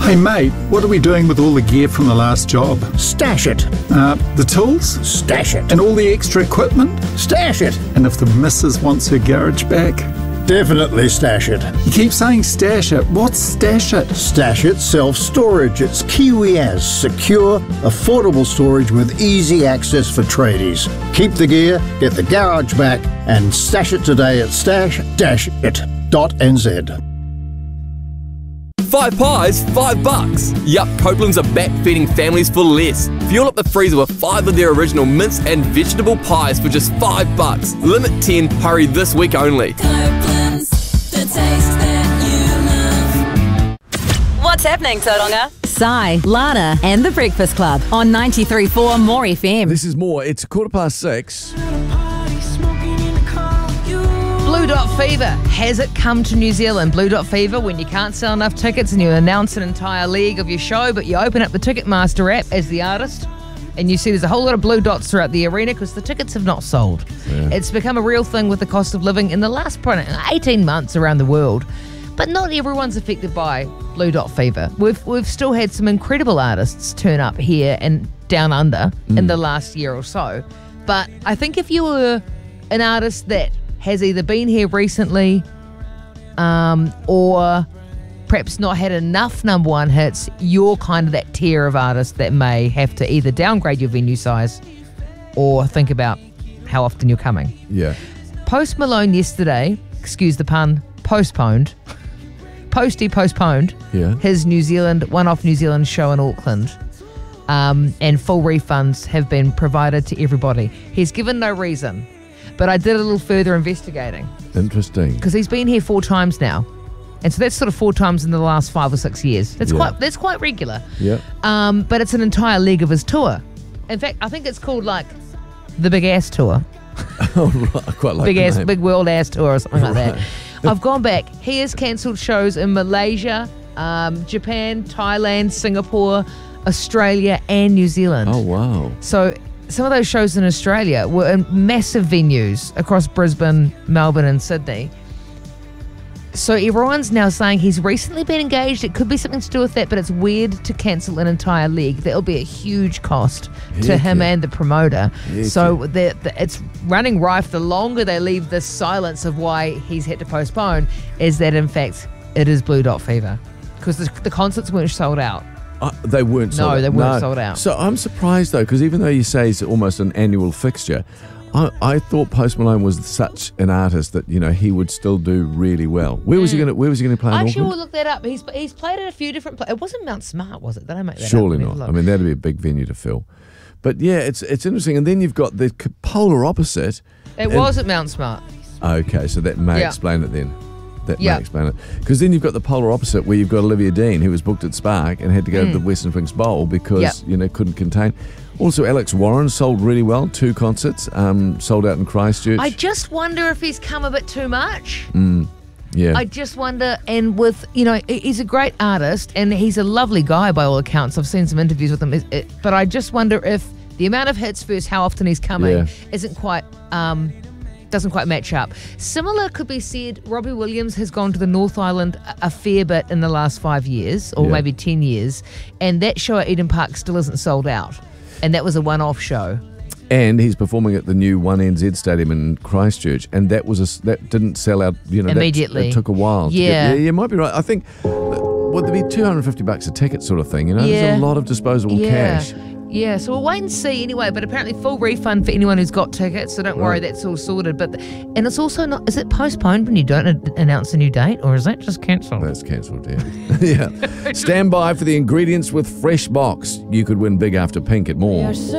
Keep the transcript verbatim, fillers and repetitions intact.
Hey mate, what are we doing with all the gear from the last job? Stash it. Uh, the tools? Stash it. And all the extra equipment? Stash it. And if the missus wants her garage back? Definitely stash it. You keep saying stash it. What's stash it? Stash It Self-Storage. It's Kiwiaz, secure, affordable storage with easy access for tradies. Keep the gear, get the garage back, and stash it today at stash dash it dot n z. Five pies, five bucks. Yup, Copeland's are back feeding families for less. Fuel up the freezer with five of their original mince and vegetable pies for just five bucks. Limit ten, hurry this week only. Copeland's, the taste that you love. What's happening, Tauranga? Sai, Lana, and the Breakfast Club on ninety-three point four More F M. This is more. It's quarter past six. Blue Dot Fever. Has it come to New Zealand? Blue Dot Fever, when you can't sell enough tickets and you announce an entire leg of your show, but you open up the Ticketmaster app as the artist and you see there's a whole lot of blue dots throughout the arena because the tickets have not sold. Yeah. It's become a real thing with the cost of living in the last eighteen months around the world. But not everyone's affected by Blue Dot Fever. We've we've still had some incredible artists turn up here and down under mm. in the last year or so. But I think if you were an artist that has either been here recently um, or perhaps not had enough number one hits, you're kind of that tier of artist that may have to either downgrade your venue size or think about how often you're coming. Yeah. Post Malone yesterday, excuse the pun, postponed, Posty postponed yeah. his New Zealand, one-off New Zealand show in Auckland. Um, and full refunds have been provided to everybody. He's given no reason. But I did a little further investigating. Interesting. Because he's been here four times now. And so that's sort of four times in the last five or six years. That's yeah. quite that's quite regular. Yeah. Um, but it's an entire leg of his tour. In fact, I think it's called like the Big Ass Tour. Oh, right. I quite like Big the Ass, name. Big World Ass Tour or something right. like that. I've gone back. He has cancelled shows in Malaysia, um, Japan, Thailand, Singapore, Australia and New Zealand. Oh, wow. So some of those shows in Australia were in massive venues across Brisbane, Melbourne and Sydney. So everyone's now saying he's recently been engaged. It could be something to do with that, but it's weird to cancel an entire leg. That'll be a huge cost to Heck him yeah. and the promoter. Heck so yeah. the, the, it's running rife. The longer they leave this silence of why he's had to postpone is that, in fact, it is Blue Dot Fever. Because the, the concerts weren't sold out. Uh, they weren't sold no, out. No, they weren't no. sold out. So I'm surprised, though, because even though you say it's almost an annual fixture, I, I thought Post Malone was such an artist that, you know, he would still do really well. Where was mm. he going to Where was he going to play in I actually Auckland? will look that up. He's he's played at a few different places. It wasn't Mount Smart, was it? Did I make that Surely up? not. I mean, that'd be a big venue to fill. But yeah, it's it's interesting. And then you've got the polar opposite. It was at Mount Smart. Okay, so that may yeah. explain it then. That yeah. may explain it. Because then you've got the polar opposite where you've got Olivia Dean, who was booked at Spark and had to go mm. to the Western Sphinx Bowl because, yep. you know, couldn't contain. Also, Alex Warren sold really well, two concerts, um, sold out in Christchurch. I just wonder if he's come a bit too much. Mm, yeah. I just wonder, and with, you know, he's a great artist and he's a lovely guy by all accounts. I've seen some interviews with him. It, it, but I just wonder if the amount of hits versus how often he's coming yeah. isn't quite... Um, doesn't quite match up. Similar could be said, Robbie Williams has gone to the North Island a fair bit in the last five years, or yeah. maybe ten years, and that show at Eden Park still isn't sold out. And that was a one-off show. And he's performing at the new one N Z Stadium in Christchurch, and that was a, that didn't sell out, you know, immediately. That, it took a while. To yeah. get, yeah, you might be right. I think, would there be two hundred fifty bucks a ticket sort of thing, you know? Yeah. There's a lot of disposable yeah. cash. Yeah, so we'll wait and see anyway, but apparently full refund for anyone who's got tickets, so don't worry, right. that's all sorted. But and it's also not, is it postponed when you don't a- announce a new date, or is that just cancelled? That's cancelled, yeah. yeah. Stand by for the ingredients with Fresh Box. You could win big after Pink at More.